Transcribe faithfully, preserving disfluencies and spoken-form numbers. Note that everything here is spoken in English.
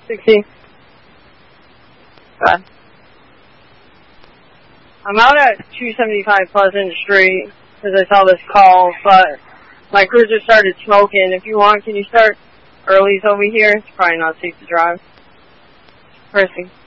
sixteen. Bye. I'm out at two seventy-five Pleasant Street because I saw this call, but my cruiser started smoking. If you want, can you start early over here? It's probably not safe to drive. Pressing.